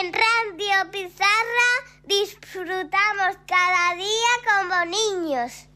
En Radio Pizarra disfrutamos cada día como niños.